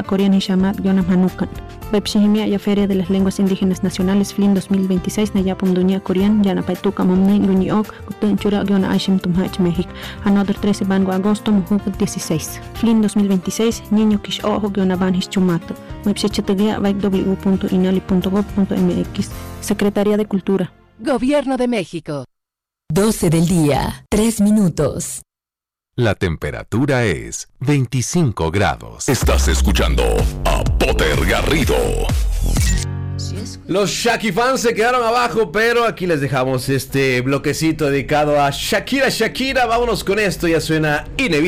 Coreana y Shamat Yonam Hanukan. Bepshihimia y Feria de las Lenguas Indígenas Nacionales FLIN 2026 Nayapum Dunia Corean Yana Paituca Momnei Luniok Kutunchura Yona Ashim Tumhach México. Another 13 Bango Agosto Mujuk 16. FLIN 2026 Niño Kish Ojo Yona Banhis Chumato. Websiteguía w.inali.gov.mx. Secretaría de Cultura. Gobierno de México. 12 del día, 3 minutos. La temperatura es 25 grados. Estás escuchando a Potter Garrido. Los Shaki fans se quedaron abajo, pero aquí les dejamos este bloquecito dedicado a Shakira. Vámonos con esto, ya suena inevitable.